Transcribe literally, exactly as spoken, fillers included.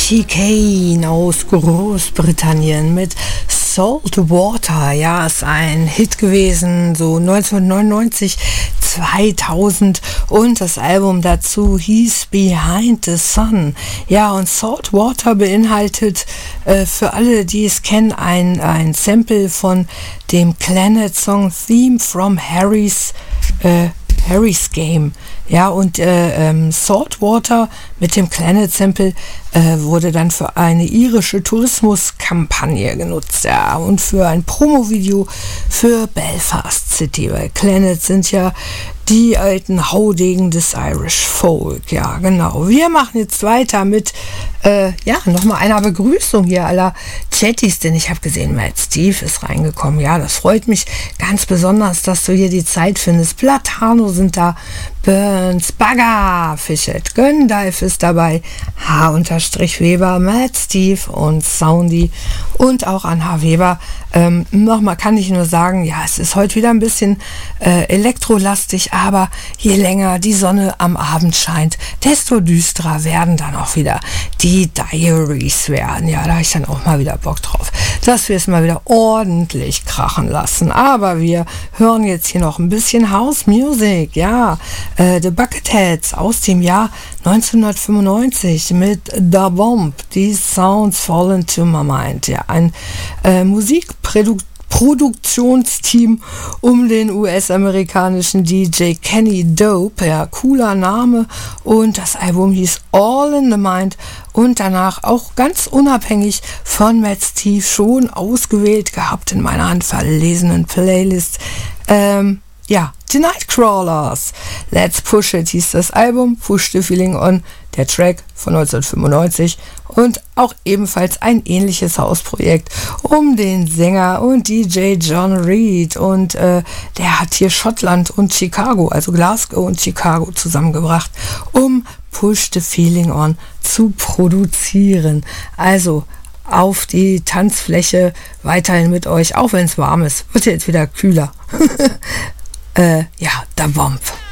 Chicane aus Großbritannien mit Salt Water. Ja, ist ein Hit gewesen, so neunzehnhundertneunundneunzig, zweitausend, und das Album dazu hieß Behind the Sun. Ja, und Salt Water beinhaltet äh, für alle, die es kennen, ein, ein Sample von dem Clannad Song Theme from Harry's äh, Harry's Game. Ja, und äh, ähm, Saltwater mit dem Clannad Sample äh, wurde dann für eine irische Tourismuskampagne genutzt, ja, und für ein Promovideo für Belfast City, weil Clannad sind ja die alten Haudegen des Irish Folk, ja, genau. Wir machen jetzt weiter mit, äh, ja, nochmal einer Begrüßung hier aller Chatties, denn ich habe gesehen, Matt Steve ist reingekommen. Ja, das freut mich ganz besonders, dass du hier die Zeit findest. Platano sind da, Burns, Bagger, Fischet, Göndive ist dabei, H-Weber, Matt Steve und Soundy und auch an H. Weber. Ähm, nochmal kann ich nur sagen, ja, es ist heute wieder ein bisschen äh, elektrolastig, aber je länger die Sonne am Abend scheint, desto düsterer werden dann auch wieder die Diaries werden. Ja, da habe ich dann auch mal wieder Bock drauf, dass wir es mal wieder ordentlich krachen lassen. Aber wir hören jetzt hier noch ein bisschen House Music, ja, äh, The Bucketheads aus dem Jahr neunzehnhundertfünfundneunzig mit The Bomb, These Sounds Fall Into My Mind. Ja, ein äh, Musikproduktionsteam um den U S-amerikanischen D J Kenny Dope, ja, cooler Name, und das Album hieß All in the Mind und danach auch ganz unabhängig von Matt Steve schon ausgewählt gehabt in meiner handverlesenen Playlist. Ähm, ja, The Nightcrawlers, Let's Push It hieß das Album, Push the Feeling On, der Track von neunzehnhundertfünfundneunzig, und auch ebenfalls ein ähnliches Hausprojekt um den Sänger und D J John Reid, und äh, der hat hier Schottland und Chicago, also Glasgow und Chicago zusammengebracht, um Push the Feeling On zu produzieren. Also auf die Tanzfläche weiterhin mit euch, auch wenn es warm ist, wird jetzt wieder kühler. äh, ja, der Bomb.